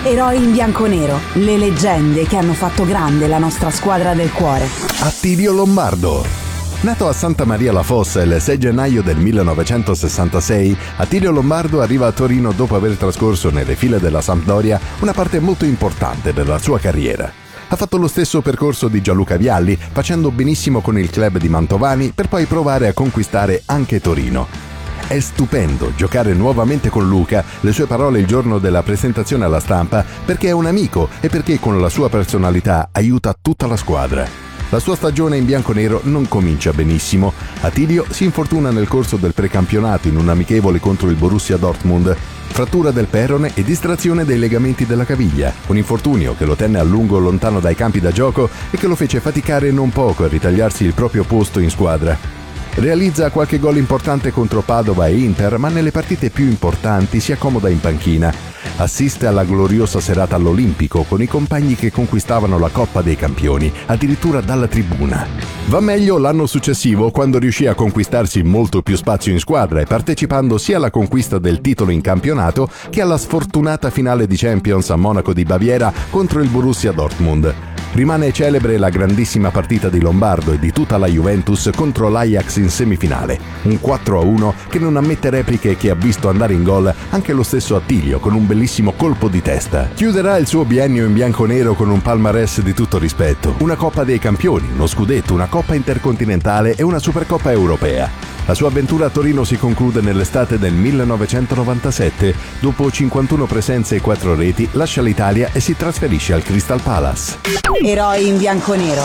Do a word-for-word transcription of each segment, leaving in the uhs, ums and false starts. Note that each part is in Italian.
Eroi in bianconero, le leggende che hanno fatto grande la nostra squadra del cuore. Attilio Lombardo. Nato a Santa Maria la Fossa il sei gennaio del millenovecentosessantasei, Attilio Lombardo arriva a Torino dopo aver trascorso nelle file della Sampdoria una parte molto importante della sua carriera. Ha fatto lo stesso percorso di Gianluca Vialli, facendo benissimo con il club di Mantovani per poi provare a conquistare anche Torino. È stupendo giocare nuovamente con Luca, le sue parole il giorno della presentazione alla stampa, perché è un amico e perché con la sua personalità aiuta tutta la squadra. La sua stagione in bianconero non comincia benissimo. Attilio si infortuna nel corso del precampionato in un amichevole contro il Borussia Dortmund. Frattura del perone e distrazione dei legamenti della caviglia, un infortunio che lo tenne a lungo lontano dai campi da gioco e che lo fece faticare non poco a ritagliarsi il proprio posto in squadra. Realizza qualche gol importante contro Padova e Inter, ma nelle partite più importanti si accomoda in panchina. Assiste alla gloriosa serata all'Olimpico con i compagni che conquistavano la Coppa dei Campioni, addirittura dalla tribuna. Va meglio l'anno successivo, quando riuscì a conquistarsi molto più spazio in squadra e partecipando sia alla conquista del titolo in campionato che alla sfortunata finale di Champions a Monaco di Baviera contro il Borussia Dortmund. Rimane celebre la grandissima partita di Lombardo e di tutta la Juventus contro l'Ajax in semifinale, un quattro a uno che non ammette repliche e che ha visto andare in gol anche lo stesso Attilio con un bellissimo colpo di testa. Chiuderà il suo biennio in bianconero con un palmarès di tutto rispetto, una Coppa dei Campioni, uno scudetto, una Coppa Intercontinentale e una Supercoppa Europea. La sua avventura a Torino si conclude nell'estate del millenovecentonovantasette. Dopo cinquantuno presenze e quattro reti, lascia l'Italia e si trasferisce al Crystal Palace. Eroi in bianconero.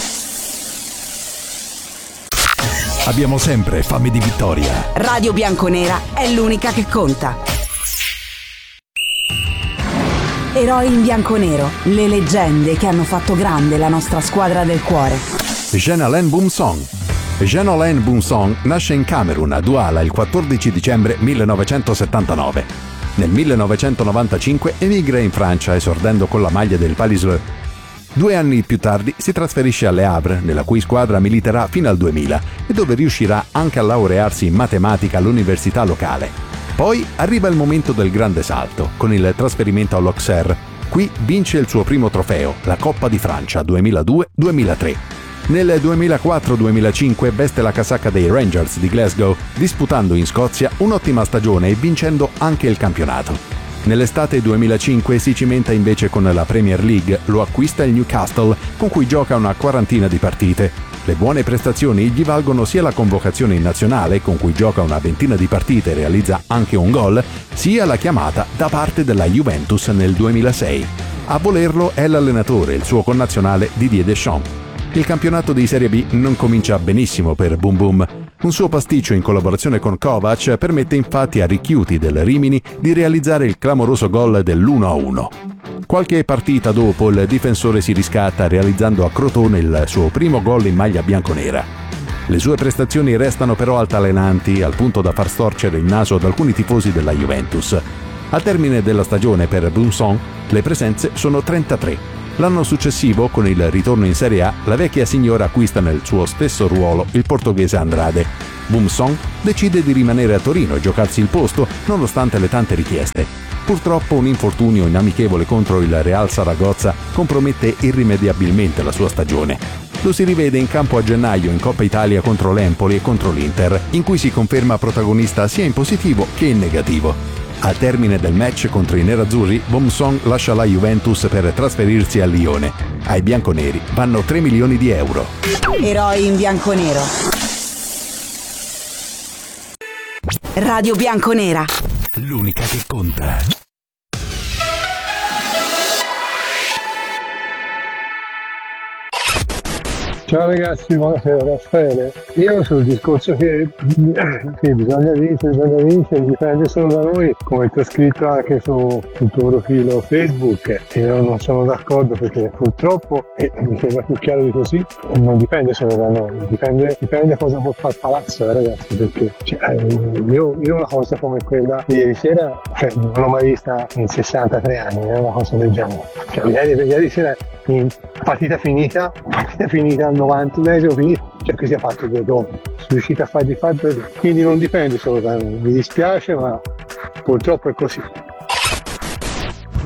Abbiamo sempre fame di vittoria. Radio Bianconera è l'unica che conta. Eroi in bianconero, le leggende che hanno fatto grande la nostra squadra del cuore. Jean-Alain Boumsong. Jean-Alain Boumsong nasce in Camerun, a Douala, il quattordici dicembre millenovecentosettantanove. Nel millenovecentonovantacinque emigra in Francia, esordendo con la maglia del Palaiseau. Due anni più tardi si trasferisce a Le Havre, nella cui squadra militerà fino al duemila e dove riuscirà anche a laurearsi in matematica all'università locale. Poi arriva il momento del grande salto, con il trasferimento all'Auxerre. Qui vince il suo primo trofeo, la Coppa di Francia duemiladue duemilatré. Nel duemilaquattro duemilacinque veste la casacca dei Rangers di Glasgow, disputando in Scozia un'ottima stagione e vincendo anche il campionato. Nell'estate duemilacinque si cimenta invece con la Premier League, lo acquista il Newcastle, con cui gioca una quarantina di partite. Le buone prestazioni gli valgono sia la convocazione in nazionale, con cui gioca una ventina di partite e realizza anche un gol, sia la chiamata da parte della Juventus nel duemilasei. A volerlo è l'allenatore, il suo connazionale Didier Deschamps. Il campionato di Serie B non comincia benissimo per Boum Boum. Un suo pasticcio in collaborazione con Kovac permette infatti a Richiuti del Rimini di realizzare il clamoroso gol dell'uno a uno. Qualche partita dopo il difensore si riscatta realizzando a Crotone il suo primo gol in maglia bianconera. Le sue prestazioni restano però altalenanti, al punto da far storcere il naso ad alcuni tifosi della Juventus. Al termine della stagione per Boumsong le presenze sono trentatré. L'anno successivo, con il ritorno in Serie A, la vecchia signora acquista nel suo stesso ruolo il portoghese Andrade. Boumsong decide di rimanere a Torino e giocarsi il posto, nonostante le tante richieste. Purtroppo un infortunio in amichevole contro il Real Saragozza compromette irrimediabilmente la sua stagione. Lo si rivede in campo a gennaio in Coppa Italia contro l'Empoli e contro l'Inter, in cui si conferma protagonista sia in positivo che in negativo. Al termine del match contro i nerazzurri, Boumsong lascia la Juventus per trasferirsi a Lione. Ai bianconeri vanno tre milioni di euro. Eroi in bianconero. Radio Bianconera. L'unica che conta. Ciao ragazzi, buonasera, Raffaele. Io sul discorso che sì, bisogna vincere, bisogna vincere, dipende solo da noi, come ti ho scritto anche su, sul tuo profilo Facebook. Io non sono d'accordo perché purtroppo, e mi sembra più chiaro di così, non dipende solo da noi, dipende, dipende da cosa può fare il palazzo, eh, ragazzi, perché cioè, io, io una cosa come quella di ieri sera, cioè, non l'ho mai vista in sessantatré anni, è una cosa del genere. Cioè, ieri, ieri sera in partita finita, partita finita al novantunesimo finito, cioè che si è fatto due gol, sono riuscito a fargli fare, quindi non dipende solo da noi, mi dispiace ma purtroppo è così.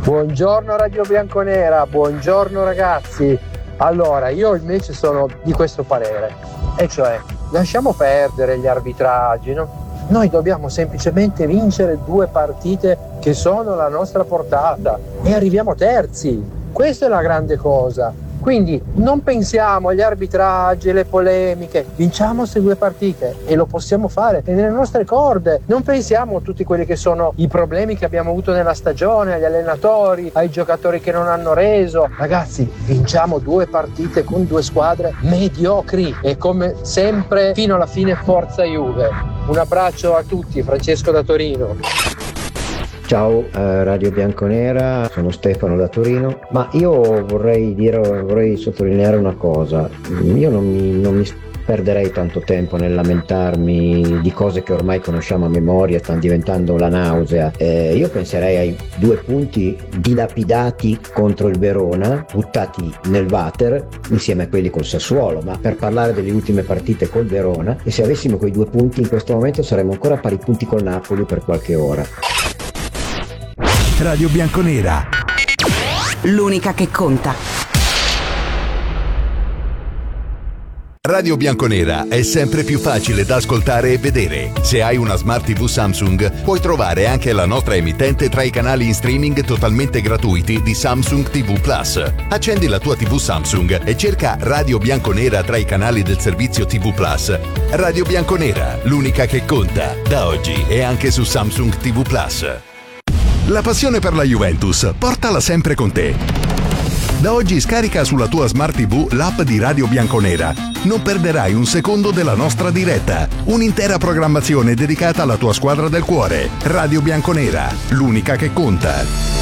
Buongiorno Radio Bianconera, buongiorno ragazzi. Allora, io invece sono di questo parere, e cioè lasciamo perdere gli arbitraggi, no? Noi dobbiamo semplicemente vincere due partite che sono alla nostra portata e arriviamo terzi. Questa è la grande cosa. Quindi non pensiamo agli arbitraggi, alle polemiche, vinciamo queste due partite e lo possiamo fare, è nelle nostre corde. Non pensiamo a tutti quelli che sono i problemi che abbiamo avuto nella stagione, agli allenatori, ai giocatori che non hanno reso. Ragazzi, vinciamo due partite con due squadre mediocri e come sempre fino alla fine forza Juve. Un abbraccio a tutti, Francesco da Torino. Ciao eh, Radio Bianconera, sono Stefano da Torino, ma io vorrei dire, vorrei sottolineare una cosa. Io non mi, non mi perderei tanto tempo nel lamentarmi di cose che ormai conosciamo a memoria, stanno diventando la nausea. Eh, io penserei ai due punti dilapidati contro il Verona, buttati nel water insieme a quelli col Sassuolo, ma per parlare delle ultime partite col Verona, e se avessimo quei due punti in questo momento saremmo ancora a pari punti col Napoli per qualche ora. Radio Bianconera, l'unica che conta. Radio Bianconera è sempre più facile da ascoltare e vedere. Se hai una Smart tivù Samsung, puoi trovare anche la nostra emittente tra i canali in streaming totalmente gratuiti di Samsung tivù Plus. Accendi la tua tivù Samsung e cerca Radio Bianconera tra i canali del servizio tivù Plus. Radio Bianconera, l'unica che conta, da oggi e anche su Samsung tivù Plus. La passione per la Juventus, portala sempre con te. Da oggi scarica sulla tua Smart tivù l'app di Radio Bianconera. Non perderai un secondo della nostra diretta. Un'intera programmazione dedicata alla tua squadra del cuore. Radio Bianconera, l'unica che conta.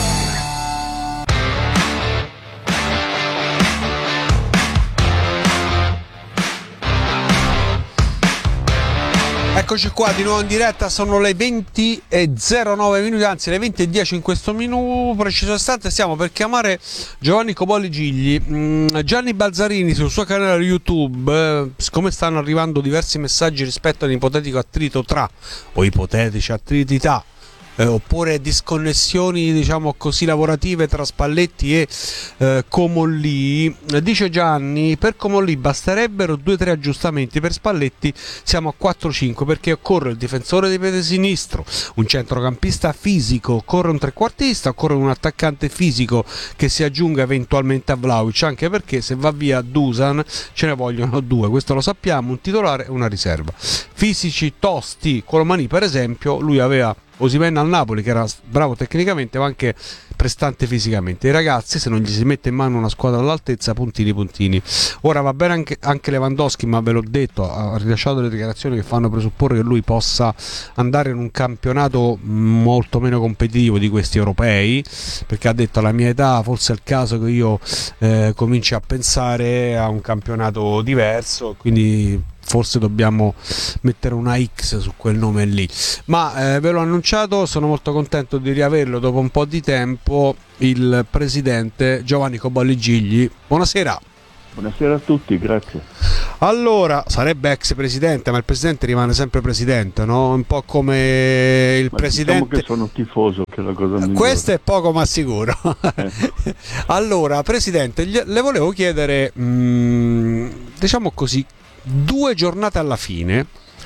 Eccoci qua di nuovo in diretta, sono le venti e zero nove minuti, anzi le venti e dieci in questo minuto preciso istante. Stiamo per chiamare Giovanni Copoli Gigli. mm, Gianni Balzarini sul suo canale YouTube, eh, siccome stanno arrivando diversi messaggi rispetto all'ipotetico attrito tra, o ipotetici attritità, Eh, oppure disconnessioni, diciamo così, lavorative tra Spalletti e eh, Comolli. Dice Gianni: per Comolli basterebbero due o tre aggiustamenti, per Spalletti siamo a quattro cinque, perché occorre il difensore di piede sinistro, un centrocampista fisico, occorre un trequartista, occorre un attaccante fisico che si aggiunga eventualmente a Vlahovic, anche perché se va via Dusan ce ne vogliono due, questo lo sappiamo, un titolare e una riserva. Fisici tosti, Colomani per esempio, lui aveva Osimhen al Napoli che era bravo tecnicamente ma anche prestante fisicamente. I ragazzi, se non gli si mette in mano una squadra all'altezza, puntini puntini. Ora va bene anche, anche Lewandowski, ma ve l'ho detto, ha rilasciato le dichiarazioni che fanno presupporre che lui possa andare in un campionato molto meno competitivo di questi europei, perché ha detto: alla mia età forse è il caso che io eh, cominci a pensare a un campionato diverso, quindi forse dobbiamo mettere una X su quel nome lì. Ma eh, ve l'ho annunciato, sono molto contento di riaverlo dopo un po' di tempo, il presidente Giovanni Copoli Gigli. Buonasera. Buonasera a tutti, grazie. Allora, sarebbe ex presidente, ma il presidente rimane sempre presidente, no? Un po' come il ma presidente. Diciamo che sono tifoso, che è la cosa migliore. Questo è poco ma sicuro. Eh. Allora, presidente, le volevo chiedere, mh, diciamo così, due giornate alla fine,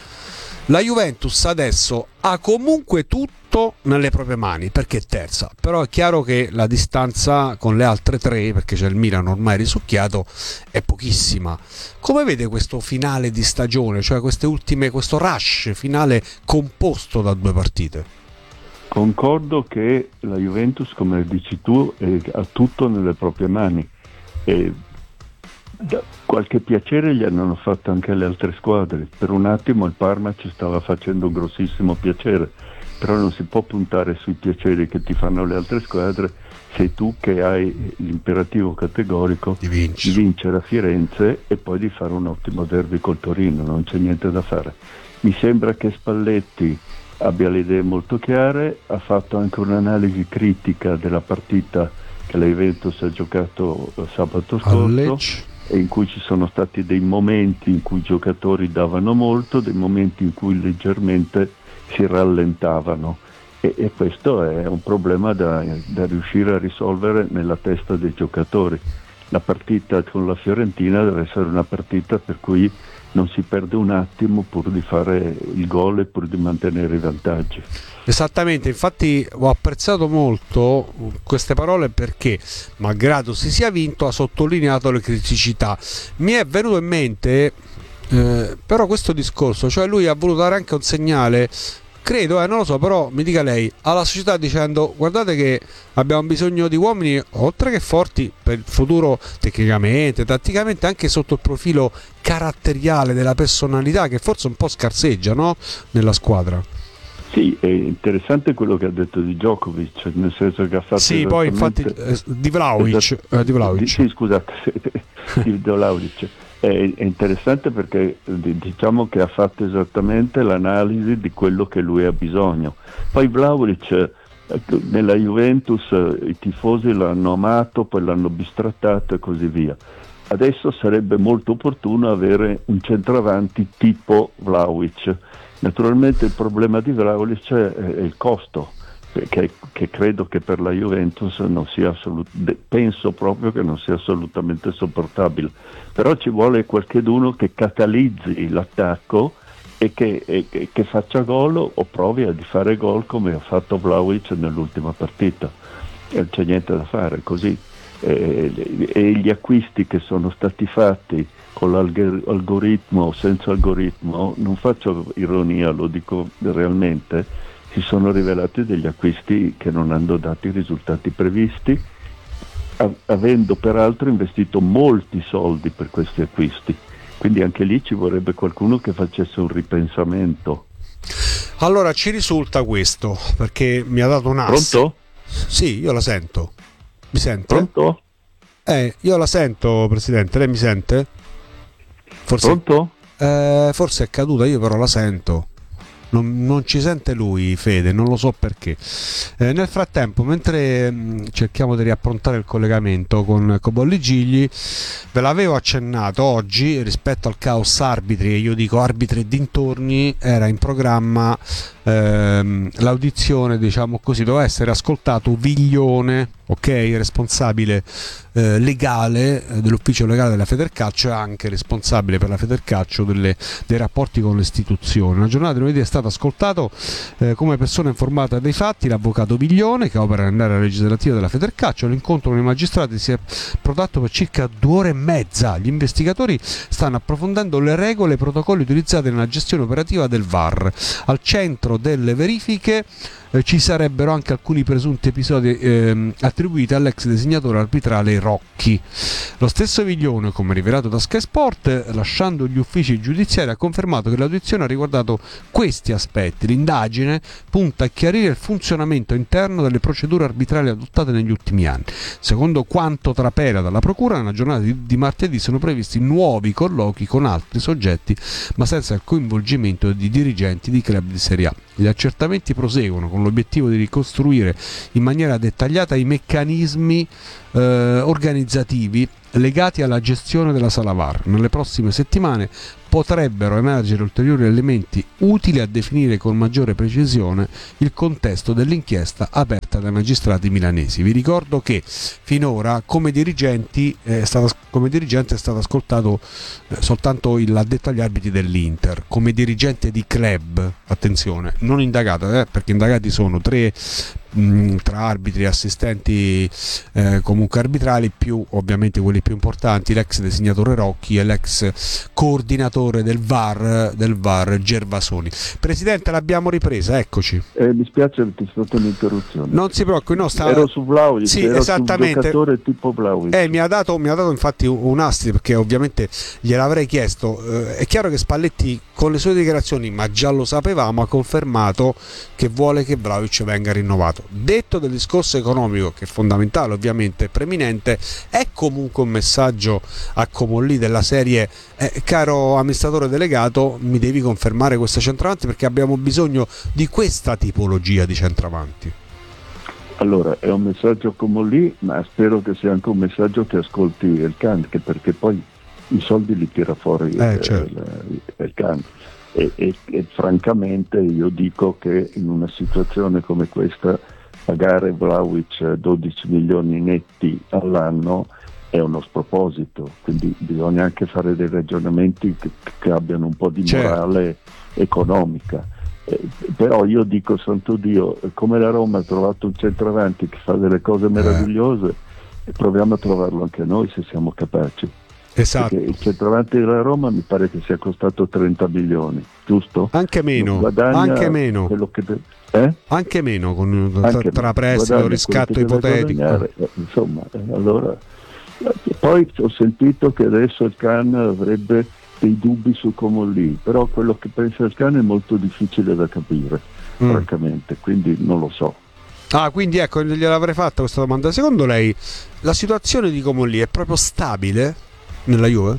la Juventus adesso ha comunque tutto nelle proprie mani perché è terza, però è chiaro che la distanza con le altre tre, perché c'è il Milan ormai risucchiato, è pochissima. Come vede questo finale di stagione, cioè queste ultime, questo rush finale composto da due partite? Concordo che la Juventus, come dici tu, ha tutto nelle proprie mani e qualche piacere gli hanno fatto anche le altre squadre. Per un attimo il Parma ci stava facendo un grossissimo piacere, però non si può puntare sui piaceri che ti fanno le altre squadre. Sei tu che hai l'imperativo categorico di vincere. di vincere a Firenze e poi di fare un ottimo derby col Torino, non c'è niente da fare. Mi sembra che Spalletti abbia le idee molto chiare, ha fatto anche un'analisi critica della partita che la Juventus ha giocato sabato scorso, e in cui ci sono stati dei momenti in cui i giocatori davano molto, dei momenti in cui leggermente si rallentavano, e, e questo è un problema da, da riuscire a risolvere nella testa dei giocatori. La partita con la Fiorentina deve essere una partita per cui non si perde un attimo pur di fare il gol e pur di mantenere i vantaggi. Esattamente, infatti ho apprezzato molto queste parole perché, malgrado si sia vinto, ha sottolineato le criticità. Mi è venuto in mente eh, però questo discorso, cioè lui ha voluto dare anche un segnale, credo, eh, non lo so, però mi dica lei, alla società, dicendo: guardate che abbiamo bisogno di uomini oltre che forti per il futuro, tecnicamente, tatticamente, anche sotto il profilo caratteriale della personalità, che forse un po' scarseggia, no? Nella squadra. Sì, è interessante quello che ha detto di Djokovic, nel senso che ha fatto sì, poi infatti eh, di Vlahovic, esatto, eh, di Vlahovic. Sì, scusate, di Vlahovic. È, è interessante perché diciamo che ha fatto esattamente l'analisi di quello che lui ha bisogno. Poi Vlahovic nella Juventus i tifosi l'hanno amato, poi l'hanno bistrattato e così via. Adesso sarebbe molto opportuno avere un centravanti tipo Vlahovic. Naturalmente il problema di Vlahovic è il costo, che, che credo che per la Juventus non sia assolut- penso proprio che non sia assolutamente sopportabile, però ci vuole qualcheduno che catalizzi l'attacco e che, e, che faccia gol o provi a fare gol come ha fatto Vlahovic nell'ultima partita, e non c'è niente da fare, così. E, e gli acquisti che sono stati fatti con l'algoritmo o senza algoritmo, non faccio ironia, lo dico realmente, si sono rivelati degli acquisti che non hanno dato i risultati previsti, avendo peraltro investito molti soldi per questi acquisti. Quindi anche lì ci vorrebbe qualcuno che facesse un ripensamento. Allora ci risulta questo, perché mi ha dato un ass. Pronto? Sì, io la sento. Mi sente? Pronto? Eh, io la sento, Presidente, lei mi sente? Forse, Pronto? Eh, forse è caduta, io però la sento. Non, non ci sente lui, Fede, non lo so perché. Eh, nel frattempo, mentre mh, cerchiamo di riapprontare il collegamento con Cobolli Gigli, ve l'avevo accennato oggi rispetto al caos arbitri, e io dico arbitri e dintorni, era in programma ehm, l'audizione, diciamo così, doveva essere ascoltato Viglione, ok, responsabile eh, legale eh, dell'ufficio legale della Federcalcio e anche responsabile per la Federcalcio delle, dei rapporti con le istituzioni. Una giornata di lunedì è stato ascoltato eh, come persona informata dei fatti l'avvocato Viglione, che opera nell'area legislativa della Federcalcio. L'incontro con i magistrati si è protratto per circa due ore e mezza. Gli investigatori stanno approfondendo le regole e i protocolli utilizzati nella gestione operativa del V A R. Al centro delle verifiche eh, ci sarebbero anche alcuni presunti episodi eh, attribuiti all'ex designatore arbitrale Rocchi. Lo stesso Viglione, come rivelato da Sky Sport, lasciando gli uffici giudiziari, ha confermato che l'audizione ha riguardato questi aspetti. L'indagine punta a chiarire il funzionamento interno delle procedure arbitrali adottate negli ultimi anni. Secondo quanto trapela dalla procura, nella giornata di, di martedì sono previsti nuovi colloqui con altri soggetti, ma senza il coinvolgimento di dirigenti di club di Serie A. Gli accertamenti proseguono con l'obiettivo di ricostruire in maniera dettagliata i meccanismi eh, organizzativi legati alla gestione della sala V A R. Nelle prossime settimane potrebbero emergere ulteriori elementi utili a definire con maggiore precisione il contesto dell'inchiesta aperta dai magistrati milanesi. Vi ricordo che finora come dirigenti è stato, come dirigente è stato ascoltato eh, soltanto l'addetto agli arbitri dell'Inter. Come dirigente di club, attenzione, non indagato, eh, perché indagati sono tre mh, tra arbitri e assistenti eh, comunque arbitrali, più ovviamente quelli più importanti, l'ex designatore Rocchi e l'ex coordinatore del V A R del V A R Gervasoni. Presidente, l'abbiamo ripresa, eccoci. Eh, mi spiace perché c'è stata un'interruzione. Non si preoccupi, no, stava... ero su Vlahovic, sì, ero esattamente. su un giocatore tipo Vlahovic. Eh, mi ha dato, mi ha dato infatti un, un astri, perché ovviamente gliel'avrei chiesto. Eh, è chiaro che Spalletti con le sue dichiarazioni, ma già lo sapevamo, ha confermato che vuole che Vlahovic venga rinnovato. Detto del discorso economico, che è fondamentale, ovviamente preminente, è comunque un messaggio a Comolli della serie eh, caro amministratore delegato, mi devi confermare questo centravanti, perché abbiamo bisogno di questa tipologia di centravanti. Allora, è un messaggio come lì, ma spero che sia anche un messaggio che ascolti il Can, che perché poi i soldi li tira fuori eh, il, certo. il, il Can. e, e, e francamente io dico che in una situazione come questa pagare Vlahovic dodici milioni netti all'anno è uno sproposito, quindi bisogna anche fare dei ragionamenti che, che abbiano un po' di morale certo. economica. Eh, però io dico, santo Dio, come la Roma ha trovato un centravanti che fa delle cose meravigliose, eh. proviamo a trovarlo anche noi se siamo capaci. Esatto. Perché il centravanti della Roma mi pare che sia costato trenta milioni, giusto? Anche meno, anche meno. Quello che de- eh? Anche meno, con, anche tra prestito, riscatto ipotetico. Eh, insomma, eh, allora. Poi ho sentito che adesso il Can avrebbe dei dubbi su Comolli, però quello che pensa il Can è molto difficile da capire, mm. francamente, quindi non lo so. Ah, quindi ecco, gliel'avrei fatta questa domanda. Secondo lei la situazione di Comolli è proprio stabile nella Juve?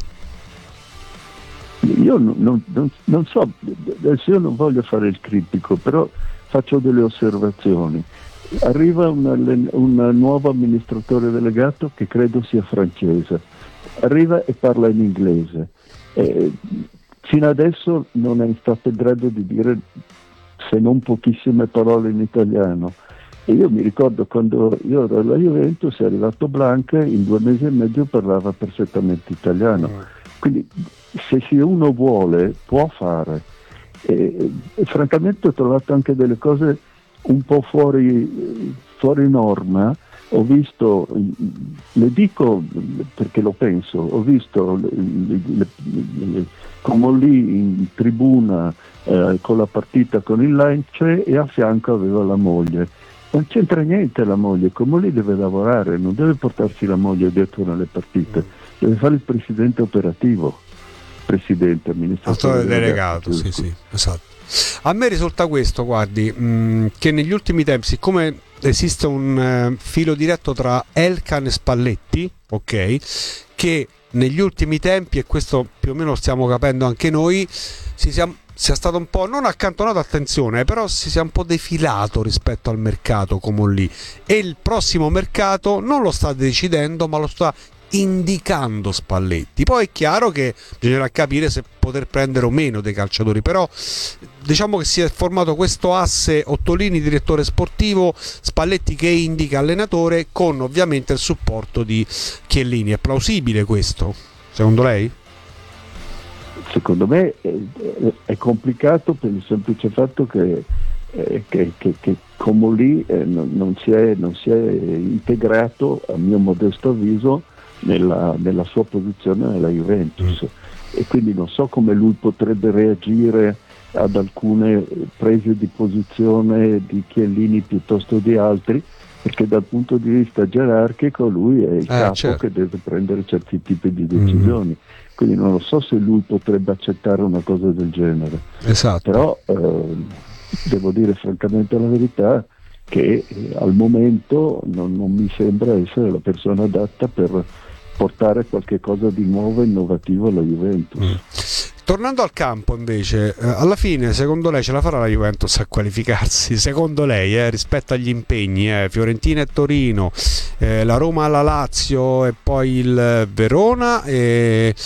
Io non, non, non, non so, adesso io non voglio fare il critico, però faccio delle osservazioni. Arriva un, un nuovo amministratore delegato che credo sia francese, arriva e parla in inglese, eh, fino adesso non è stato in grado di dire se non pochissime parole in italiano, e io mi ricordo quando io ero alla Juventus, è arrivato Blanca, in due mesi e mezzo parlava perfettamente italiano, quindi se uno vuole può fare, e, e francamente ho trovato anche delle cose un po' fuori, fuori norma. Ho visto, le dico perché lo penso, ho visto le, le, le, come lì in tribuna eh, con la partita con il Lecce e a fianco aveva la moglie. Non c'entra niente la moglie, come lì deve lavorare, non deve portarsi la moglie dietro nelle partite, deve fare il presidente operativo, presidente, amministratore delegato, sì, sì, esatto. A me risulta questo, guardi, mh, che negli ultimi tempi, siccome esiste un uh, filo diretto tra Elkann e Spalletti, ok, che negli ultimi tempi, e questo più o meno lo stiamo capendo anche noi, si sia, sia stato un po', non accantonato, attenzione, però si sia un po' defilato rispetto al mercato come lì, e il prossimo mercato non lo sta decidendo ma lo sta indicando Spalletti. Poi è chiaro che bisognerà capire se poter prendere o meno dei calciatori, però diciamo che si è formato questo asse Ottolini direttore sportivo, Spalletti che indica allenatore, con ovviamente il supporto di Chiellini. È plausibile questo, secondo lei? Secondo me è, è complicato per il semplice fatto che eh, che, che, che Comolli eh, non, non, si è, non si è integrato, a mio modesto avviso, Nella, nella sua posizione nella Juventus, mm. e quindi non so come lui potrebbe reagire ad alcune prese di posizione di Chiellini piuttosto di altri, perché dal punto di vista gerarchico lui è il eh, capo certo. che deve prendere certi tipi di decisioni, mm. quindi non lo so se lui potrebbe accettare una cosa del genere. Esatto. Però eh, devo dire francamente la verità che eh, al momento non, non mi sembra essere la persona adatta per portare qualche cosa di nuovo e innovativo alla Juventus. Mm. Tornando al campo invece, eh, alla fine secondo lei ce la farà la Juventus a qualificarsi? Secondo lei, eh, rispetto agli impegni, eh, Fiorentina e Torino, eh, la Roma alla Lazio e poi il Verona e,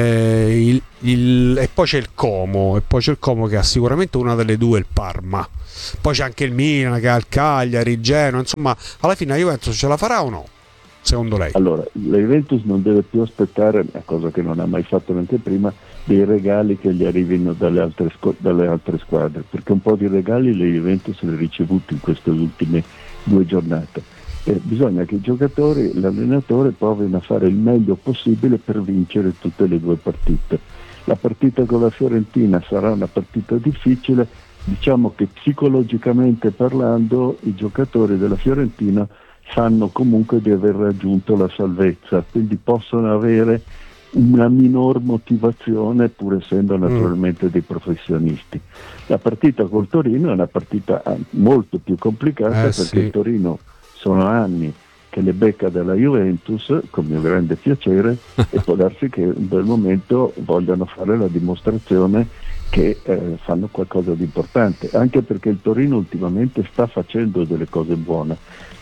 eh, il, il, e poi c'è il Como, e poi c'è il Como che ha sicuramente una delle due, il Parma. Poi c'è anche il Milan che ha il Cagliari, il Genoa, insomma, alla fine la Juventus ce la farà o no? Secondo lei? Allora, la Juventus non deve più aspettare, una cosa che non ha mai fatto neanche prima, dei regali che gli arrivino dalle altre, dalle altre squadre, perché un po' di regali la Juventus li ha ricevuti in queste ultime due giornate. Eh, bisogna che i giocatori, l'allenatore provino a fare il meglio possibile per vincere tutte le due partite. La partita con la Fiorentina sarà una partita difficile, diciamo che psicologicamente parlando i giocatori della Fiorentina sanno comunque di aver raggiunto la salvezza, quindi possono avere una minor motivazione pur essendo naturalmente mm. dei professionisti. La partita col Torino è una partita molto più complicata eh, perché sì. il Torino sono anni che le becca dalla Juventus con mio grande piacere e può darsi che in un bel momento vogliano fare la dimostrazione che eh, fanno qualcosa di importante, anche perché il Torino ultimamente sta facendo delle cose buone, però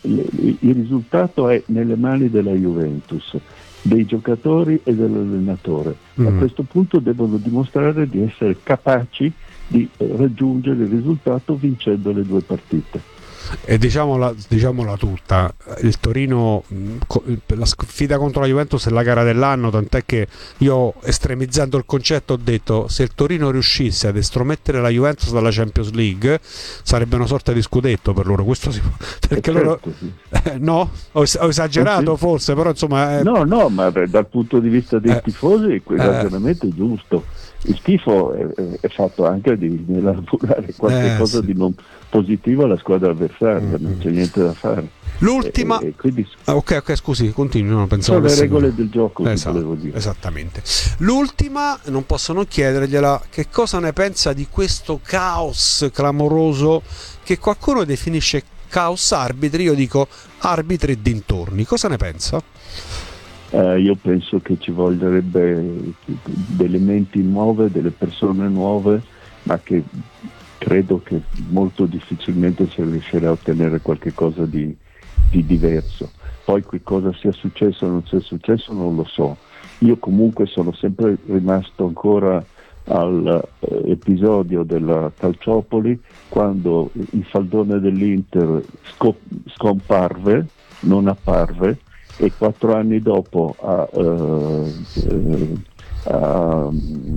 il risultato è nelle mani della Juventus, dei giocatori e dell'allenatore. Mm. A questo punto devono dimostrare di essere capaci di raggiungere il risultato vincendo le due partite. E diciamola, diciamola tutta, il Torino, la sfida contro la Juventus è la gara dell'anno, tant'è che io, estremizzando il concetto, ho detto: se il Torino riuscisse ad estromettere la Juventus dalla Champions League sarebbe una sorta di scudetto per loro. Questo si può, perché certo, loro sì. eh, no? Ho, ho esagerato sì. Forse, però insomma eh... no no ma dal punto di vista dei eh, tifosi quel eh, ragionamento è giusto. Il tifo è, è fatto anche di elaborare qualche eh, cosa sì. di non positivo alla squadra avversaria, mm-hmm. non c'è niente da fare. L'ultima, e, e quindi... ah, ok, ok, scusi, continui. Non pensavo sono le regole non... del gioco, esatto, volevo dire. Esattamente. L'ultima, non posso non chiedergliela, che cosa ne pensa di questo caos clamoroso che qualcuno definisce caos arbitri, io dico arbitri e dintorni. Cosa ne pensa? Uh, io penso che ci voglierebbe delle menti nuove, delle persone nuove, ma che credo che molto difficilmente si riuscirà a ottenere qualche cosa di, di diverso. Poi che cosa sia successo o non sia successo non lo so. Io comunque sono sempre rimasto ancora all'episodio della Calciopoli, quando il faldone dell'Inter scop- scomparve, non apparve, e quattro anni dopo a, uh, uh, a,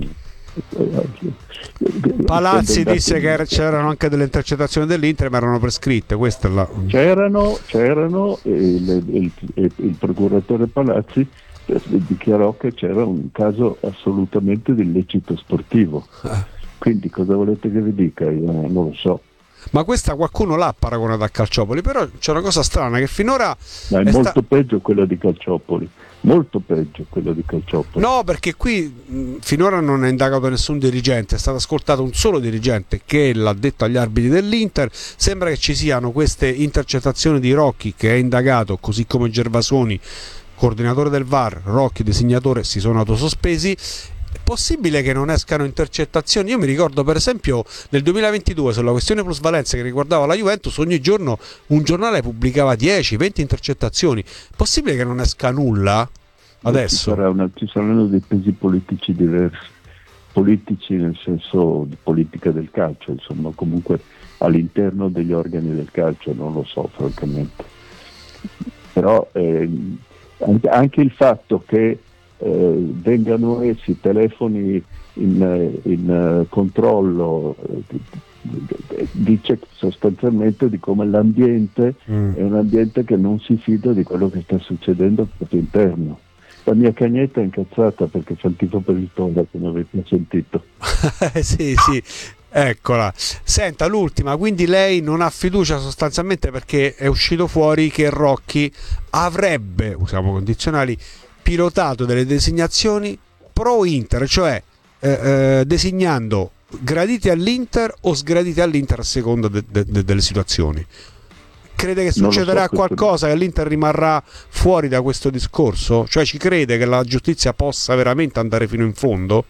Palazzi disse che c'erano anche delle intercettazioni dell'Inter, ma erano prescritte. Questa è la... c'erano, c'erano e il, il, il, il procuratore Palazzi dichiarò che c'era un caso assolutamente di illecito sportivo. Quindi cosa volete che vi dica? Io non lo so. Ma questa qualcuno l'ha paragonata a Calciopoli, però c'è una cosa strana che finora ma è, è molto sta... peggio quella di Calciopoli, molto peggio quella di Calciopoli. No, perché qui mh, finora non è indagato nessun dirigente, è stato ascoltato un solo dirigente che l'ha detto agli arbitri dell'Inter. Sembra che ci siano queste intercettazioni di Rocchi, che è indagato, così come Gervasoni, coordinatore del V A R, Rocchi designatore, si sono autosospesi. È possibile che non escano intercettazioni? Io mi ricordo per esempio nel duemilaventidue sulla questione plusvalenza che riguardava la Juventus, ogni giorno un giornale pubblicava dieci venti intercettazioni. Possibile che non esca nulla adesso? Ci, sarà una, ci saranno dei pesi politici diversi, politici nel senso di politica del calcio, insomma, comunque all'interno degli organi del calcio, non lo so francamente. Però eh, anche, anche il fatto che Eh, vengano essi telefoni in, in uh, controllo eh, dice sostanzialmente di come l'ambiente mm. è un ambiente che non si fida di quello che sta succedendo al proprio interno. La mia cagnetta è incazzata perché fa il tifo per il Tonda, come avete sentito. sì sì Eccola. Senta, l'ultima, quindi lei non ha fiducia sostanzialmente perché è uscito fuori che Rocchi avrebbe, usiamo condizionali, pilotato delle designazioni pro Inter, cioè eh, eh, designando graditi all'Inter o sgraditi all'Inter a seconda de- de- de- delle situazioni. Crede che succederà so, qualcosa, che l'Inter rimarrà fuori da questo discorso? Cioè ci crede che la giustizia possa veramente andare fino in fondo?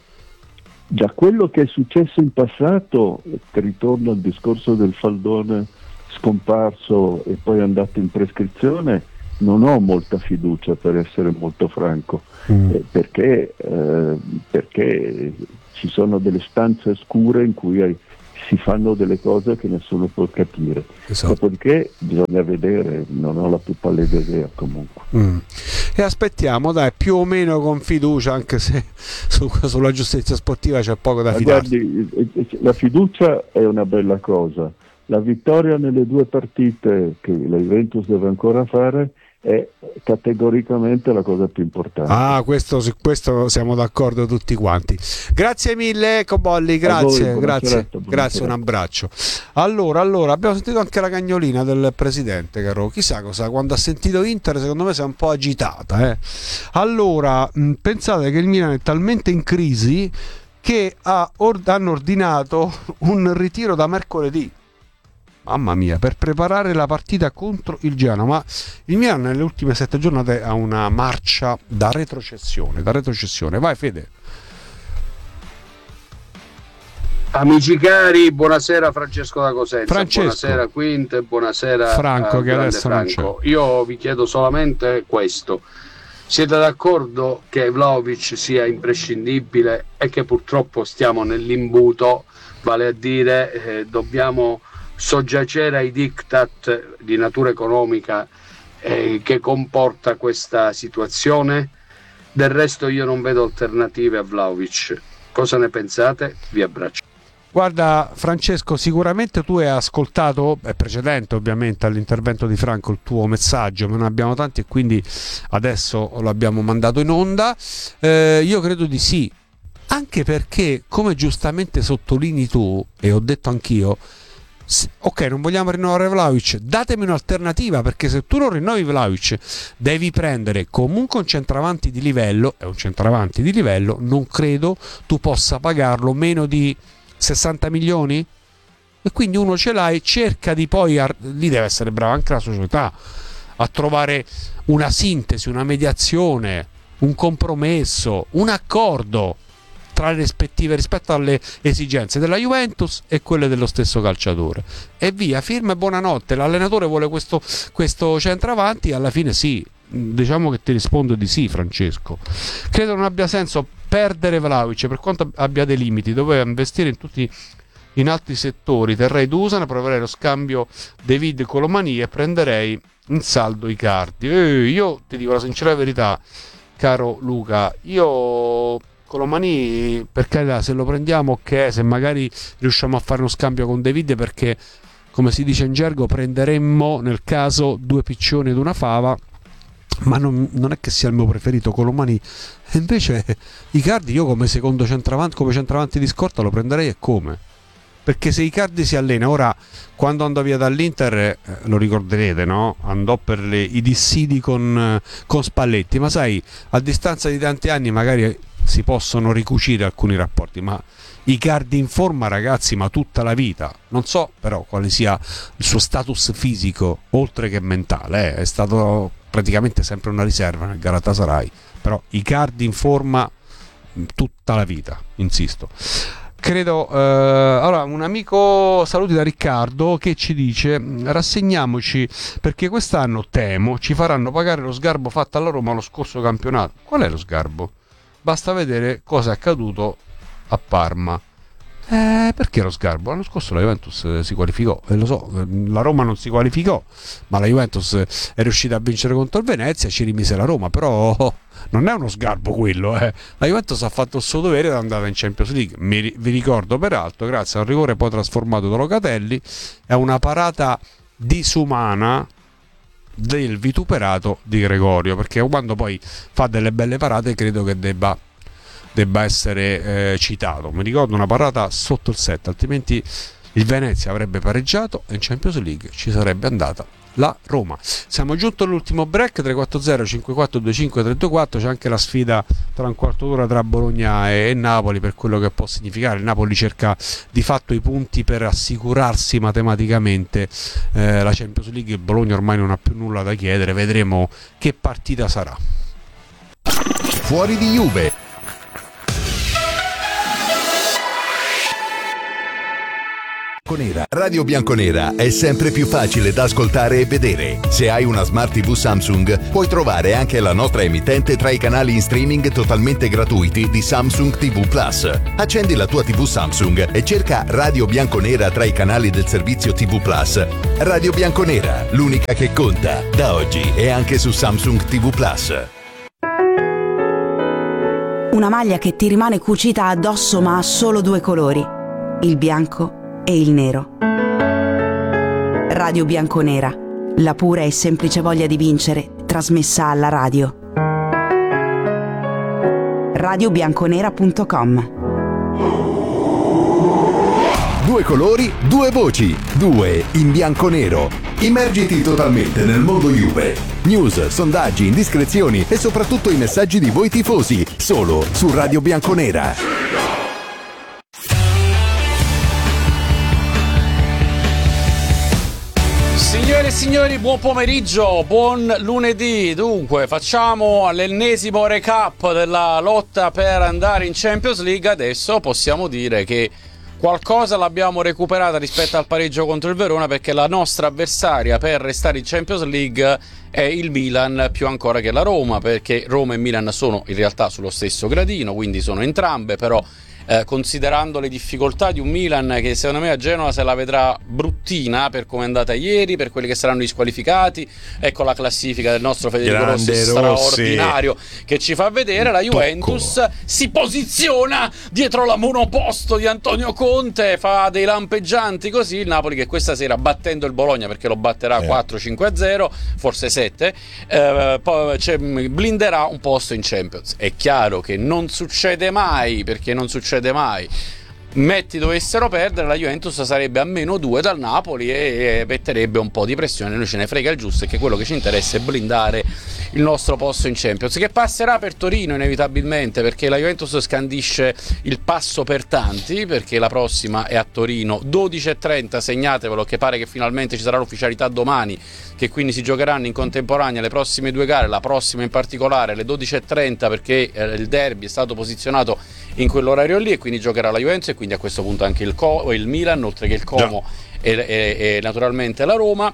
Da quello che è successo in passato, ritorno al discorso del faldone scomparso e poi andato in prescrizione, non ho molta fiducia, per essere molto franco, mm. eh, perché, eh, perché ci sono delle stanze scure in cui hai, si fanno delle cose che nessuno può capire. Esatto. Dopodiché bisogna vedere, non ho la più pallida idea comunque. Mm. E aspettiamo, dai, più o meno con fiducia, anche se su, sulla giustizia sportiva c'è poco da fidarsi. Guardi, la fiducia è una bella cosa. La vittoria nelle due partite che la Juventus deve ancora fare è categoricamente la cosa più importante. Ah, questo, su questo siamo d'accordo tutti quanti. Grazie mille Cobolli, grazie, voi, grazie, serata, grazie, un abbraccio. Allora, allora, abbiamo sentito anche la cagnolina del presidente, caro. Chissà cosa, quando ha sentito Inter, secondo me si è un po' agitata. Eh. Allora, mh, pensate che il Milan è talmente in crisi che ha or- hanno ordinato un ritiro da mercoledì. Mamma mia, per preparare la partita contro il Genoa. Ma il Milan nelle ultime sette giornate ha una marcia da retrocessione, da retrocessione. Vai Fede. Amici cari, buonasera Francesco da Cosenza, Francesco. buonasera Quint e buonasera Franco, uh, che adesso Franco. non c'è. Io vi chiedo solamente questo: siete d'accordo che Vlahovic sia imprescindibile e che purtroppo stiamo nell'imbuto, vale a dire eh, dobbiamo soggiacere ai diktat di natura economica eh, che comporta questa situazione? Del resto io non vedo alternative a Vlahovic. Cosa ne pensate? Vi abbraccio. Guarda Francesco, sicuramente tu hai ascoltato, è precedente ovviamente all'intervento di Franco, il tuo messaggio, ma ne abbiamo tanti e quindi adesso lo abbiamo mandato in onda. Eh, io credo di sì, anche perché, come giustamente sottolinei tu, e ho detto anch'io, ok, non vogliamo rinnovare Vlahovic, datemi un'alternativa, perché se tu non rinnovi Vlahovic devi prendere comunque un centravanti di livello, e un centravanti di livello non credo tu possa pagarlo meno di sessanta milioni, e quindi uno ce l'hai, cerca di poi, lì deve essere brava anche la società a trovare una sintesi, una mediazione, un compromesso, un accordo tra le rispettive rispetto alle esigenze della Juventus e quelle dello stesso calciatore, e via, firma e buonanotte. L'allenatore vuole questo, questo centravanti, alla fine sì, diciamo che ti rispondo di sì Francesco. Credo non abbia senso perdere Vlahovic, per quanto abbia dei limiti, doveva investire in tutti in altri settori. Terrei Dusan, proverei lo scambio David Colomani e prenderei in saldo Icardi. Eh, io ti dico la sincera verità, caro Luca, io Colomani, per carità, se lo prendiamo ok, se magari riusciamo a fare uno scambio con David, perché come si dice in gergo prenderemmo nel caso due piccioni ed una fava, ma non, non è che sia il mio preferito Colomani. E invece Icardi io come secondo centravanti, come centravanti di scorta lo prenderei, e come? Perché se Icardi si allena, ora quando andò via dall'Inter eh, lo ricorderete, no? Andò per le, i dissidi con, con Spalletti, ma sai, a distanza di tanti anni magari si possono ricucire alcuni rapporti, ma Icardi in forma, ragazzi, ma tutta la vita. Non so però quale sia il suo status fisico oltre che mentale, eh. È stato praticamente sempre una riserva nel Galatasaray, però Icardi in forma tutta la vita, insisto. Credo eh, allora un amico, saluti da Riccardo, che ci dice: rassegniamoci perché quest'anno temo ci faranno pagare lo sgarbo fatto alla Roma lo scorso campionato. Qual è lo sgarbo? Basta vedere cosa è accaduto a Parma. Eh, perché lo sgarbo? L'anno scorso la Juventus si qualificò, e lo so, la Roma non si qualificò, ma la Juventus è riuscita a vincere contro il Venezia, ci rimise la Roma, però non è uno sgarbo quello, eh. La Juventus ha fatto il suo dovere ed è andata in Champions League. Mi, vi ricordo peraltro, grazie a un rigore poi trasformato da Locatelli, è una parata disumana del vituperato di Gregorio, perché quando poi fa delle belle parate credo che debba debba essere eh, citato. Mi ricordo una parata sotto il set, altrimenti il Venezia avrebbe pareggiato e in Champions League ci sarebbe andata la Roma. Siamo giunti all'ultimo break. Tre quattro zero cinque quattro due cinque tre due quattro. C'è anche la sfida tra un quarto d'ora tra Bologna e, e Napoli, per quello che può significare. Il Napoli cerca di fatto i punti per assicurarsi matematicamente eh, la Champions League. Il Bologna ormai non ha più nulla da chiedere, vedremo che partita sarà. Fuori di Juve. Radio Bianconera è sempre più facile da ascoltare e vedere. Se hai una Smart tivù Samsung, puoi trovare anche la nostra emittente tra i canali in streaming totalmente gratuiti di Samsung tivù Plus. Accendi la tua tivù Samsung e cerca Radio Bianconera tra i canali del servizio tivù Plus. Radio Bianconera, l'unica che conta, da oggi è anche su Samsung tivù Plus. Una maglia che ti rimane cucita addosso ma ha solo due colori, il bianco e il nero. Radio Bianconera, la pura e semplice voglia di vincere, trasmessa alla radio. radio bianconera punto com. Due colori, due voci, due in bianco-nero. Immergiti totalmente nel mondo Juve. News, sondaggi, indiscrezioni e soprattutto i messaggi di voi tifosi, solo su Radio Bianconera. Signore e signori, buon pomeriggio, buon lunedì. Dunque, facciamo l'ennesimo recap della lotta per andare in Champions League. Adesso possiamo dire che qualcosa l'abbiamo recuperata rispetto al pareggio contro il Verona, perché la nostra avversaria per restare in Champions League è il Milan più ancora che la Roma, perché Roma e Milan sono in realtà sullo stesso gradino, quindi sono entrambe, però Eh, considerando le difficoltà di un Milan che secondo me a Genova se la vedrà bruttina per come è andata ieri, per quelli che saranno disqualificati. Ecco la classifica del nostro Federico Grande Rossi, straordinario, che ci fa vedere la Juventus Tocco. si posiziona dietro la monoposto di Antonio Conte, fa dei lampeggianti così. Il Napoli che questa sera, battendo il Bologna, perché lo batterà eh. quattro cinque a zero, forse sette, eh, poi cioè, blinderà un posto in Champions. È chiaro che non succede mai, perché non succede mai. Metti dovessero perdere, la Juventus sarebbe a meno due dal Napoli e metterebbe un po' di pressione. Noi ce ne frega il giusto, e che quello che ci interessa è blindare il nostro posto in Champions, che passerà per Torino inevitabilmente, perché la Juventus scandisce il passo per tanti, perché la prossima è a Torino dodici e trenta, segnatevelo, che pare che finalmente ci sarà l'ufficialità domani, che quindi si giocheranno in contemporanea le prossime due gare, la prossima in particolare alle dodici e trenta, perché eh, il derby è stato posizionato in quell'orario lì, e quindi giocherà la Juventus e quindi a questo punto anche il, Co- il Milan, oltre che il Como e, e, e naturalmente la Roma.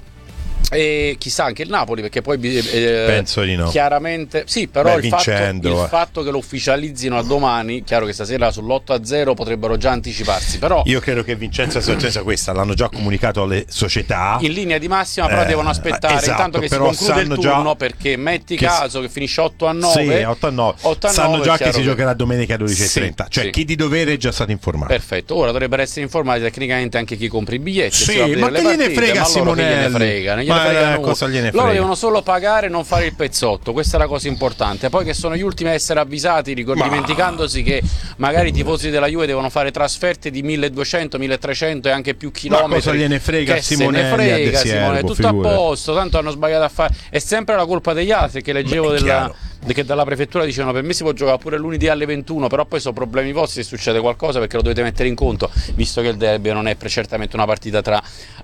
E chissà anche il Napoli, perché poi eh, penso di no, chiaramente sì, però Beh, il, fatto, vincendo, il eh. fatto che lo ufficializzino a domani, chiaro che stasera sull'otto a zero potrebbero già anticiparsi, però io credo che Vincenzo sia questa, l'hanno già comunicato alle società in linea di massima, però eh, devono aspettare esatto, intanto che si conclude il turno, già perché metti che caso che finisce otto a nove, sì, otto a nove, otto a nove sanno già che si giocherà domenica dodici e trenta, sì, cioè sì. Chi di dovere è già stato informato. Perfetto, ora dovrebbero essere informati tecnicamente anche chi compra i biglietti, sì, ma che gliene frega Simonelli, frega, non gliene frega nulla. Loro devono solo pagare e non fare il pezzotto, questa è la cosa importante. Poi che sono gli ultimi a essere avvisati, ricordi, Ma... dimenticandosi che magari i tifosi della Juve devono fare trasferte di milleduecento milletrecento e anche più chilometri. Ma cosa gliene frega che Simonelli? Se ne frega Simone, è tutto figure. a posto, tanto hanno sbagliato a fare. È sempre la colpa degli altri, che leggevo Beh, della, che dalla prefettura dicevano per me si può giocare pure lunedì alle ventuno, però poi sono problemi vostri se succede qualcosa, perché lo dovete mettere in conto, visto che il derby non è certamente una partita tra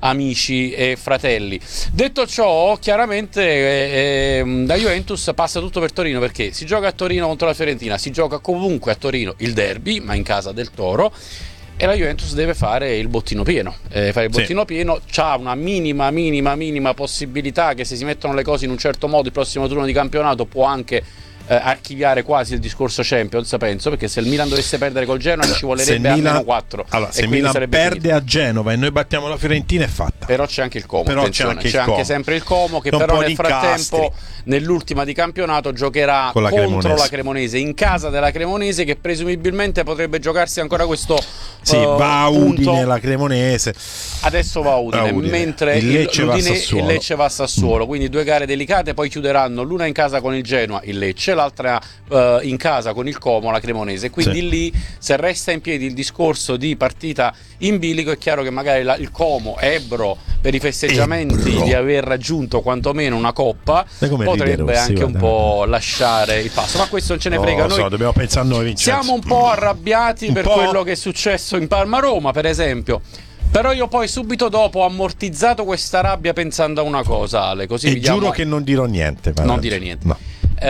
amici e fratelli. Detto ciò, chiaramente eh, eh, la Juventus passa tutto per Torino, perché si gioca a Torino contro la Fiorentina, si gioca comunque a Torino il derby, ma in casa del Toro, e la Juventus deve fare il bottino pieno, eh, fare il bottino sì. pieno, c'ha una minima minima minima possibilità che se si mettono le cose in un certo modo il prossimo turno di campionato può anche eh, archiviare quasi il discorso Champions, penso, perché se il Milan dovesse perdere col Genoa ci volerebbe Milan, almeno quattro. Allora, se Milan perde finito. a Genova e noi battiamo la Fiorentina è fatta. Però c'è anche il Como, però c'è anche, c'è il anche Como. sempre il Como, che però nel frattempo nell'ultima di campionato giocherà Con la contro Cremonese. la Cremonese, in casa della Cremonese, che presumibilmente potrebbe giocarsi ancora questo sì, uh, va a Udine, punto. la Cremonese adesso va a Udine, a Udine. mentre il Lecce, il, va, a il Lecce va a Sassuolo, mm. quindi due gare delicate, poi chiuderanno l'una in casa con il Genoa, il Lecce, l'altra uh, in casa con il Como, la Cremonese, quindi sì. lì se resta in piedi il discorso di partita in bilico è chiaro che magari la, il Como, Ebro, per i festeggiamenti Ebro. di aver raggiunto quantomeno una coppa, potrebbe anche guarda. un po' lasciare il passo, ma questo non ce ne frega, oh, noi so, dobbiamo pensare a noi, Vincenzo. Siamo un po' arrabbiati un per po'. quello che è successo in Parma-Roma, per esempio. Però io poi subito dopo ho ammortizzato questa rabbia pensando a una cosa, Ale, così e vediamo... giuro che non dirò niente. Non dire niente. No.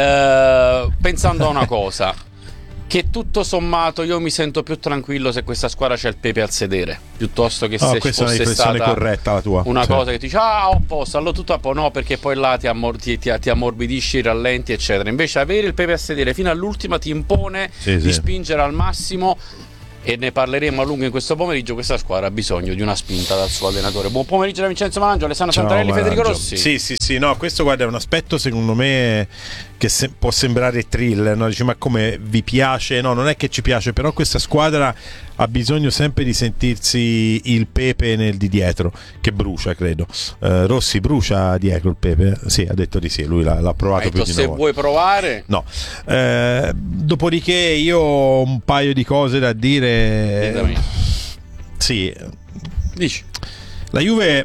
Eh, pensando a una cosa, che tutto sommato io mi sento più tranquillo se questa squadra c'è il Pepe al sedere, piuttosto che oh, se questa fosse è una stata corretta la tua. una sì. cosa che ti dice ah ho posto, allora tutto a po', no, perché poi là ti, ammor- ti, ti, ti ammorbidisci i rallenti eccetera. Invece avere il Pepe a sedere fino all'ultima ti impone sì, di sì. spingere al massimo, e ne parleremo a lungo in questo pomeriggio. Questa squadra ha bisogno di una spinta dal suo allenatore. Buon pomeriggio da Vincenzo Malangio, Alessandro Ciao, Santarelli, Malangio. Federico Rossi. Sì, sì, sì, no, questo guarda è un aspetto secondo me che se- può sembrare thriller, no? Dici ma come vi piace? No, non è che ci piace, però questa squadra ha bisogno sempre di sentirsi il Pepe nel di dietro, che brucia, credo. Uh, Rossi brucia dietro il Pepe? Sì, ha detto di sì, lui l'ha, l'ha provato più di una se volta. vuoi provare? No. Uh, dopodiché io ho un paio di cose da dire. Ditami. Sì. Dici. La Juve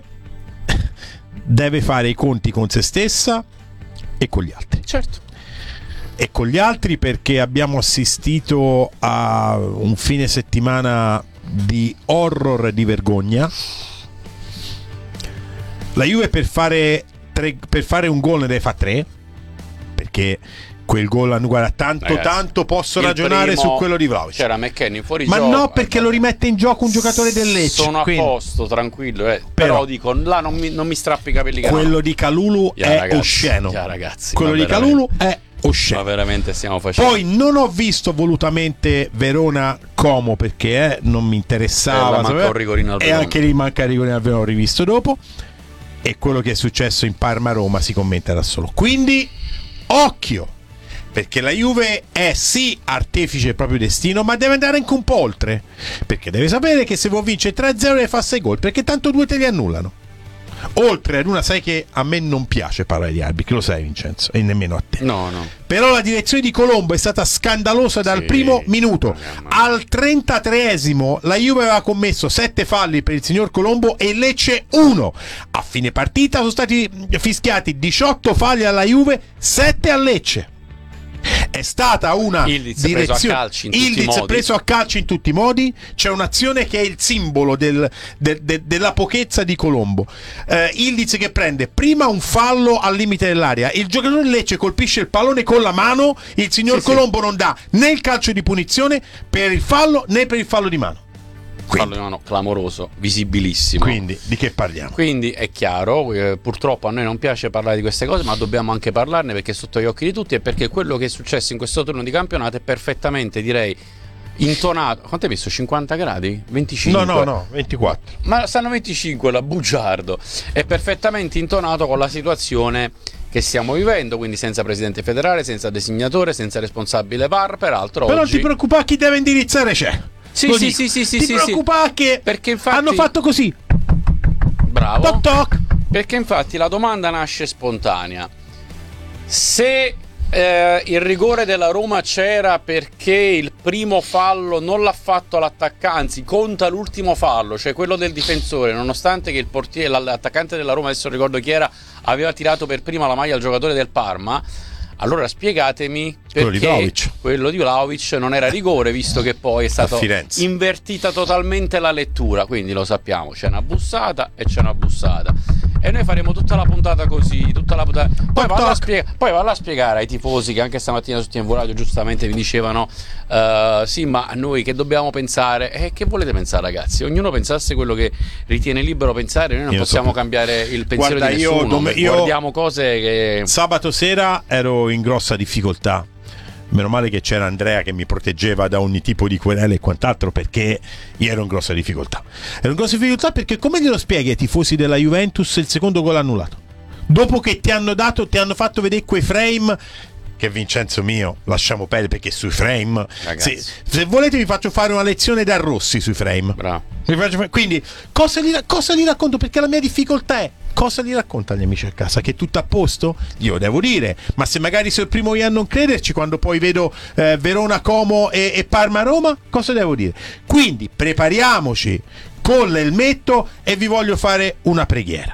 deve fare i conti con se stessa e con gli altri. Certo. E con gli altri perché abbiamo assistito a un fine settimana di horror e di vergogna. La Juve per fare tre, per fare un gol ne deve fare tre, perché quel gol, guarda, tanto Ragazzi, tanto posso il ragionare primo su quello di Vlahovic. C'era McKennie fuori Ma gioco. no, perché lo rimette in gioco un giocatore del Lecce. Sono quindi. a posto, tranquillo. Eh. Però, Però dico, là non mi, non mi strappi i capelli. Che quello no. di Kalulu Yeah, è ragazzi, osceno. yeah, ragazzi, quello ma di veramente. Kalulu è osceno. Ma veramente stiamo facendo. Poi non ho visto volutamente Verona Como perché eh, non mi interessava. Eh, manca sapeva? un rigorino al e Verona. anche lì manca il rigorino al Verona, ho rivisto dopo. E quello che è successo in Parma-Roma si commenta da solo. Quindi occhio, perché la Juve è sì artefice del proprio destino, ma deve andare anche un po' oltre, perché deve sapere che se vuol vincere tre a zero deve fare sei gol, perché tanto due te li annullano. Oltre ad una, sai che a me non piace parlare di arbitri, lo sai Vincenzo, e nemmeno a te. No, no. Però la direzione di Colombo è stata scandalosa dal Sì, primo minuto. mamma mia. Al trentatreesimo la Juve aveva commesso sette falli per il signor Colombo e Lecce uno. A fine partita sono stati fischiati diciotto falli alla Juve, sette a Lecce. È stata una Ildiz direzione preso a calci in tutti i Ildiz modi. preso a calci in tutti i modi. C'è un'azione che è il simbolo del, del- del- della pochezza di Colombo. eh, Ildiz che prende prima un fallo al limite dell'area, il giocatore del Lecce colpisce il pallone con la mano, il signor Sì, sì. Colombo non dà né il calcio di punizione per il fallo né per il fallo di mano. Fallo di mano clamoroso, visibilissimo. Quindi di che parliamo? Quindi è chiaro, eh, purtroppo a noi non piace parlare di queste cose, ma dobbiamo anche parlarne perché è sotto gli occhi di tutti e perché quello che è successo in questo turno di campionato è perfettamente, direi, intonato. Quanto hai visto? cinquanta gradi? venticinque? No, no, no, ventiquattro. Ma stanno venticinque la bugiardo. È perfettamente intonato con la situazione che stiamo vivendo, quindi senza presidente federale, senza designatore, senza responsabile V A R. Peraltro Però oggi... non ti preoccupare, chi deve indirizzare c'è. Sì, Lo sì, dico. sì, sì, sì, ti sì, preoccupare sì. che Perché infatti hanno fatto così. Bravo. Toc toc. Perché infatti la domanda nasce spontanea. Se eh, il rigore della Roma c'era perché il primo fallo non l'ha fatto l'attaccante, anzi conta l'ultimo fallo, cioè quello del difensore, nonostante che il portiere, l'attaccante della Roma, adesso non ricordo chi era, aveva tirato per prima la maglia al giocatore del Parma. Allora spiegatemi Quello di perché Vlahovic. quello di Vlahovic non era rigore, visto che poi è stato Firenze. invertita totalmente la lettura. Quindi lo sappiamo, c'è una bussata e c'è una bussata. E noi faremo tutta la puntata così, tutta la puntata. Poi valla a, spiega- poi valla a spiegare ai tifosi che anche stamattina su T V Radio giustamente vi dicevano uh, sì, ma noi che dobbiamo pensare? E eh, che volete pensare, ragazzi? Ognuno pensasse quello che ritiene libero pensare, noi non Io possiamo so- cambiare il pensiero Guarda, di io nessuno. dom- io- Guardiamo cose che Sabato sera ero in grossa difficoltà. Meno male che c'era Andrea che mi proteggeva da ogni tipo di querela e quant'altro, perché io ero in grossa difficoltà. Ero in grossa difficoltà perché come glielo spieghi ai tifosi della Juventus il secondo gol annullato? Dopo che ti hanno dato, ti hanno fatto vedere quei frame che, Vincenzo mio, lasciamo perdere, perché sui frame se, se volete vi faccio fare una lezione da Rossi sui frame. Bravo. Vi faccio- quindi cosa gli, cosa gli racconto? Perché la mia difficoltà è: cosa gli racconta agli amici a casa? Che è tutto a posto? Io devo dire, ma se magari sono il primo io a non crederci, quando poi vedo eh, Verona Como e, e Parma Roma, cosa devo dire? Quindi prepariamoci con l'elmetto e vi voglio fare una preghiera.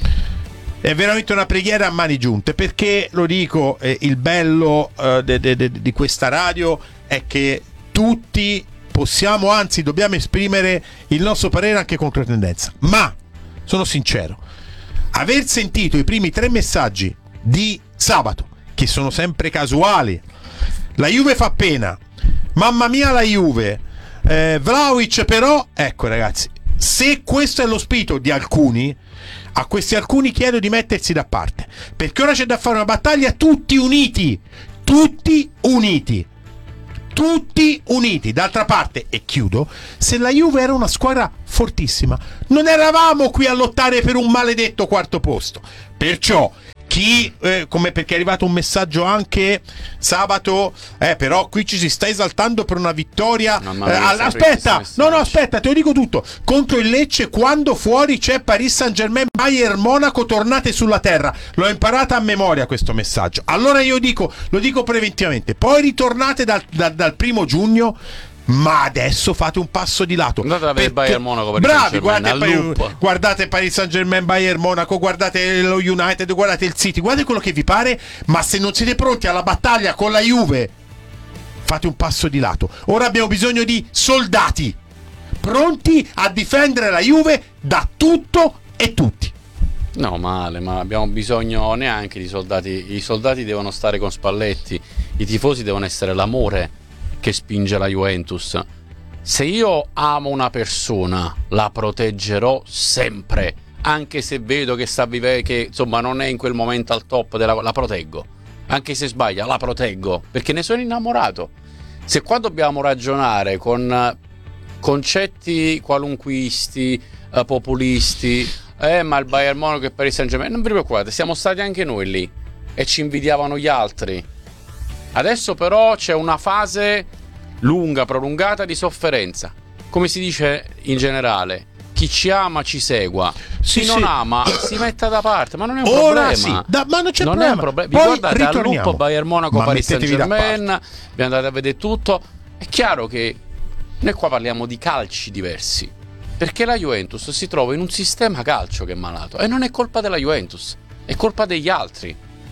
È veramente una preghiera a mani giunte, perché lo dico, eh, il bello eh, de, de, de, di questa radio è che tutti possiamo, anzi dobbiamo esprimere il nostro parere anche contro tendenza. Ma sono sincero, aver sentito i primi tre messaggi di sabato, che sono sempre casuali: la Juve fa pena, mamma mia la Juve, eh, Vlahovic però, ecco ragazzi, se questo è lo spirito di alcuni, a questi alcuni chiedo di mettersi da parte, perché ora c'è da fare una battaglia tutti uniti, tutti uniti, tutti uniti. D'altra parte, e chiudo, se la Juve era una squadra fortissima, non eravamo qui a lottare per un maledetto quarto posto. Perciò chi, eh, come perché è arrivato un messaggio anche sabato, eh, però qui ci si sta esaltando per una vittoria. Mamma eh, mia, all- sempre aspetta, questi no no messaggi. aspetta, te lo dico tutto. Contro il Lecce, quando fuori c'è Paris Saint-Germain, Bayern Monaco, tornate sulla terra. L'ho imparata a memoria questo messaggio. Allora io dico, lo dico preventivamente, poi ritornate dal, dal, dal primo giugno, ma adesso fate un passo di lato. Andate a vedere Perché- Bayern Monaco, Paris bravi, Saint-Germain, guardate, al Paris- loop. guardate Paris Saint-Germain, Bayern Monaco, guardate lo United, guardate il City, guardate quello che vi pare, ma se non siete pronti alla battaglia con la Juve, fate un passo di lato. Ora abbiamo bisogno di soldati pronti a difendere la Juve da tutto e tutti. No, male, ma abbiamo bisogno neanche di soldati. I soldati devono stare con Spalletti, i tifosi devono essere l'amore che spinge la Juventus. Se io amo una persona, la proteggerò sempre, anche se vedo che sta vivendo, che insomma non è in quel momento al top della, la proteggo. Anche se sbaglia, la proteggo, perché ne sono innamorato. Se qua dobbiamo ragionare con concetti qualunquisti, eh, populisti, eh ma il Bayern Monaco e Paris Saint-Germain, non vi preoccupate, siamo stati anche noi lì e ci invidiavano gli altri. Adesso però c'è una fase lunga, prolungata di sofferenza. Come si dice in generale, chi ci ama ci segua, sì, chi non sì. ama si metta da parte, ma non è un Ora problema. sì, da, ma non c'è non problema. È un problema. Vi Poi guardate al ritorniamo. lupo Bayern Monaco, Ma Paris mettetevi da Saint-Germain, vi andate a vedere tutto. È chiaro che noi qua parliamo di calci diversi, perché la Juventus si trova in un sistema calcio che è malato e non è colpa della Juventus, è colpa degli altri.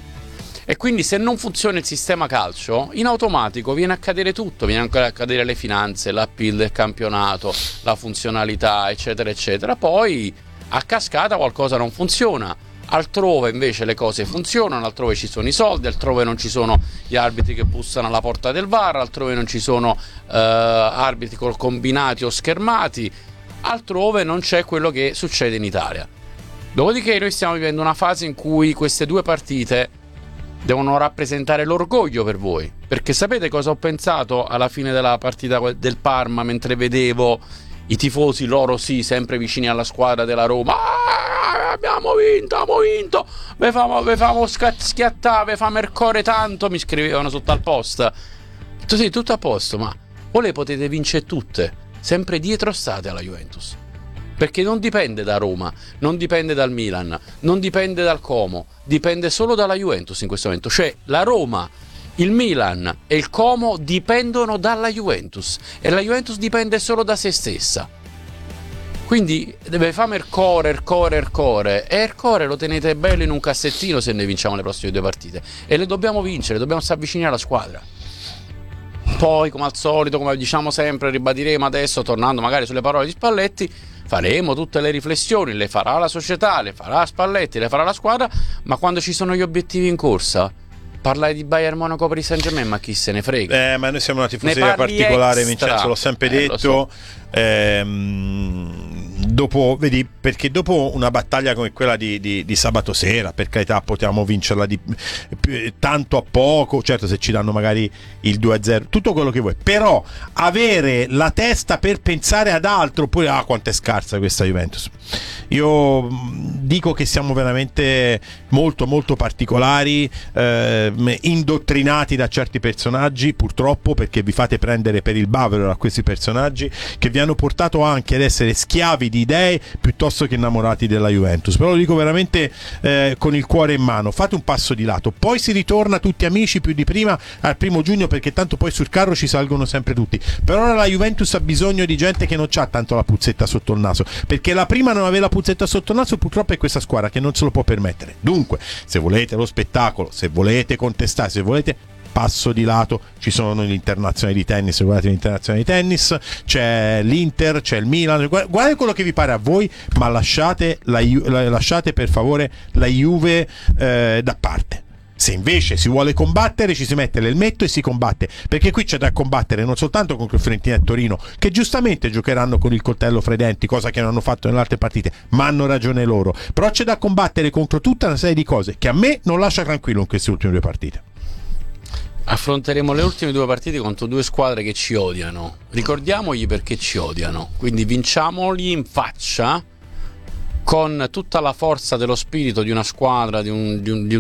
E quindi se non funziona il sistema calcio, in automatico viene a cadere tutto, viene a cadere le finanze, l'appeal del campionato, la funzionalità, eccetera eccetera. Poi a cascata qualcosa non funziona, altrove invece le cose funzionano, altrove ci sono i soldi, altrove non ci sono gli arbitri che bussano alla porta del V A R, altrove non ci sono eh, arbitri col combinati o schermati, altrove non c'è quello che succede in Italia. Dopodiché noi stiamo vivendo una fase in cui queste due partite devono rappresentare l'orgoglio per voi, perché sapete cosa ho pensato alla fine della partita del Parma, mentre vedevo i tifosi, loro sì, sempre vicini alla squadra della Roma. Ah, abbiamo vinto, abbiamo vinto, ve famo, ve famo schiattare, ve famo il cuore tanto, mi scrivevano sotto al post. Ho detto sì, tutto a posto, ma o le potete vincere tutte, sempre dietro state alla Juventus, perché non dipende da Roma, non dipende dal Milan, non dipende dal Como, dipende solo dalla Juventus in questo momento. Cioè la Roma, il Milan e il Como dipendono dalla Juventus e la Juventus dipende solo da se stessa. Quindi deve fare il core, il core, il core, e il core lo tenete bello in un cassettino se ne vinciamo le prossime due partite, e le dobbiamo vincere, dobbiamo stare vicini alla squadra. Poi, come al solito, come diciamo sempre, ribadiremo adesso, tornando magari sulle parole di Spalletti, faremo tutte le riflessioni, le farà la società, le farà Spalletti, le farà la squadra, ma quando ci sono gli obiettivi in corsa, parlare di Bayern Monaco per il Saint-Germain, ma chi se ne frega? Eh, ma noi siamo una tifoseria particolare, extra. Vincenzo, l'ho sempre Eh, detto. lo so. Ehm, dopo, vedi, perché dopo una battaglia come quella di, di, di sabato sera, per carità, potevamo vincerla di, più, tanto a poco, certo, se ci danno magari il due a zero, tutto quello che vuoi, però avere la testa per pensare ad altro, oppure ah quanto è scarsa questa Juventus. Io dico che siamo veramente molto molto particolari, eh, indottrinati da certi personaggi, purtroppo, perché vi fate prendere per il bavero da questi personaggi che vi hanno portato anche ad essere schiavi di idee piuttosto che innamorati della Juventus. Però lo dico veramente eh, con il cuore in mano, fate un passo di lato, poi si ritorna tutti amici più di prima al primo giugno, perché tanto poi sul carro ci salgono sempre tutti. Per ora la Juventus ha bisogno di gente che non c'ha tanto la puzzetta sotto il naso, perché la prima non aveva la puzzetta sotto il naso purtroppo è questa squadra che non se lo può permettere. Dunque, se volete lo spettacolo, se volete contestare, se volete, passo di lato, ci sono gli internazionali di tennis, guardate gli internazionali di tennis, c'è l'Inter, c'è il Milan, guardate quello che vi pare a voi, ma lasciate, la, lasciate per favore la Juve eh, da parte. Se invece si vuole combattere, ci si mette l'elmetto e si combatte, perché qui c'è da combattere non soltanto con Fiorentina e Torino, che giustamente giocheranno con il coltello fra i denti, cosa che non hanno fatto nelle altre partite, ma hanno ragione loro, però c'è da combattere contro tutta una serie di cose che a me non lascia tranquillo in queste ultime due partite. Affronteremo le ultime due partite contro due squadre che ci odiano, ricordiamogli perché ci odiano, quindi vinciamoli in faccia con tutta la forza dello spirito di una squadra, di un, di un, di un